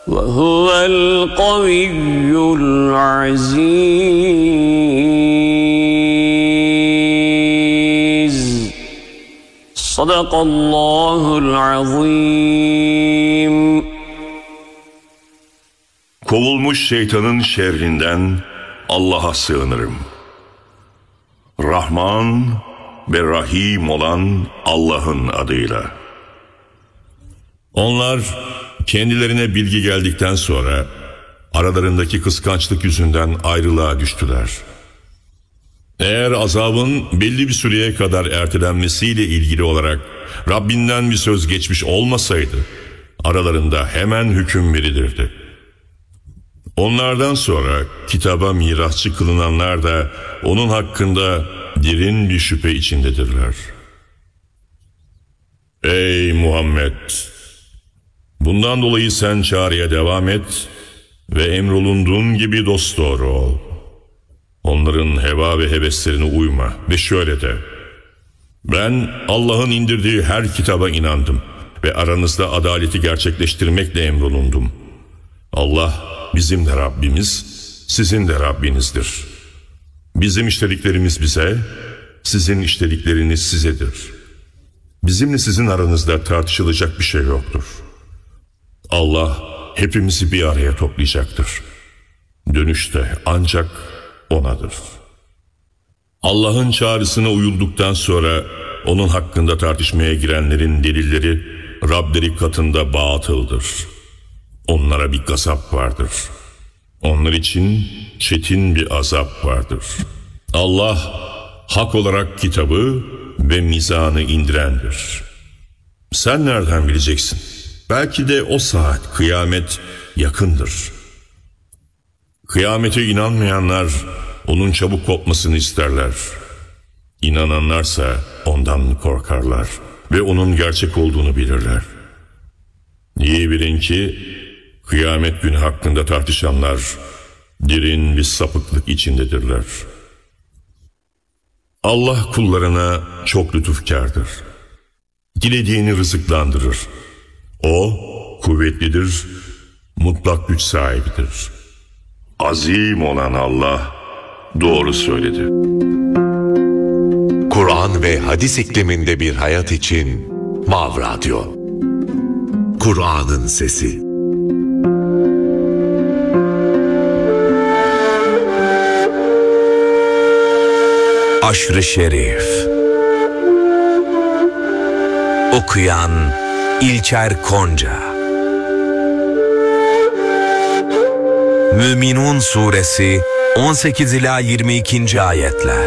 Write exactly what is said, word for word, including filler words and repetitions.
وهو القوي العزيز صدق الله العظيم. Kovulmuş şeytanın şerrinden Allah'a sığınırım. Rahman ve Rahim olan Allah'ın adıyla. Onlar kendilerine bilgi geldikten sonra aralarındaki kıskançlık yüzünden ayrılığa düştüler. Eğer azabın belli bir süreye kadar ertelenmesiyle ilgili olarak Rabbinden bir söz geçmiş olmasaydı aralarında hemen hüküm verilirdi. Onlardan sonra kitaba mirasçı kılınanlar da onun hakkında derin bir şüphe içindedirler. Ey Muhammed! Bundan dolayı sen çağrıya devam et ve emrolunduğun gibi dosdoğru ol. Onların heva ve heveslerine uyma ve şöyle de: ben Allah'ın indirdiği her kitaba inandım ve aranızda adaleti gerçekleştirmekle emrolundum. Allah bizim de Rabbimiz, sizin de Rabbinizdir. Bizim işlediklerimiz bize, sizin işledikleriniz sizedir. Bizimle sizin aranızda tartışılacak bir şey yoktur. Allah hepimizi bir araya toplayacaktır. Dönüş de ancak O'nadır. Allah'ın çağrısına uyulduktan sonra onun hakkında tartışmaya girenlerin delilleri Rableri katında batıldır. Onlara bir gazap vardır. Onlar için çetin bir azap vardır. Allah hak olarak kitabı ve mizanı indirendir. Sen nereden bileceksin? Belki de o saat, kıyamet yakındır. Kıyamete inanmayanlar onun çabuk kopmasını isterler. İnananlarsa ondan korkarlar ve onun gerçek olduğunu bilirler. İyi bilin ki kıyamet günü hakkında tartışanlar derin bir sapıklık içindedirler. Allah kullarına çok lütufkârdır. Dilediğini rızıklandırır. O kuvvetlidir, mutlak güç sahibidir. Azim olan Allah doğru söyledi. Kur'an ve hadis ikliminde bir hayat için Mav Radyo. Kur'an'ın sesi. Aşr-ı Şerif. Okuyan İlker Konca. Müminun Suresi on sekiz ila yirmi ikinci ayetler.